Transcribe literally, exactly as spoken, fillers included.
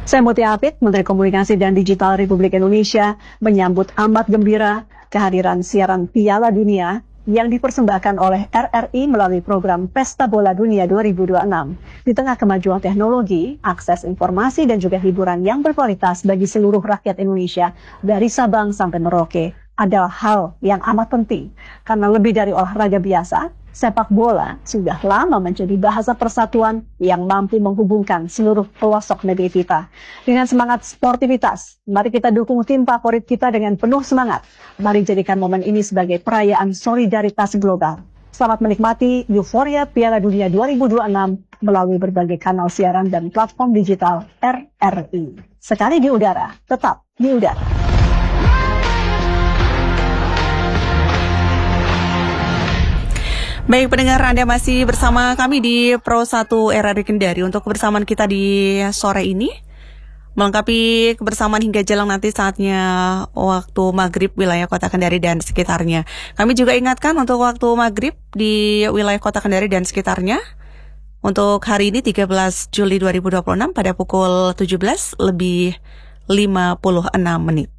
Saya Mutia Apit, Menteri Komunikasi dan Digital Republik Indonesia, menyambut amat gembira kehadiran siaran Piala Dunia yang dipersembahkan oleh R R I melalui program Pesta Bola Dunia dua ribu dua puluh enam. Di tengah kemajuan teknologi, akses informasi dan juga hiburan yang berkualitas bagi seluruh rakyat Indonesia dari Sabang sampai Merauke adalah hal yang amat penting. Karena lebih dari olahraga biasa, sepak bola sudah lama menjadi bahasa persatuan yang mampu menghubungkan seluruh pelosok negeri kita. Dengan semangat sportivitas, mari kita dukung tim favorit kita dengan penuh semangat. Mari jadikan momen ini sebagai perayaan solidaritas global. Selamat menikmati euforia Piala Dunia dua ribu dua puluh enam melalui berbagai kanal siaran dan platform digital R R I. Sekali di udara, tetap di udara. Baik pendengar, Anda masih bersama kami di Pro satu R R I Kendari untuk kebersamaan kita di sore ini. Melengkapi kebersamaan hingga jelang nanti saatnya waktu maghrib wilayah kota Kendari dan sekitarnya. Kami juga ingatkan untuk waktu maghrib di wilayah kota Kendari dan sekitarnya. Untuk hari ini tiga belas Juli dua ribu dua puluh enam pada pukul tujuh belas lebih lima puluh enam menit.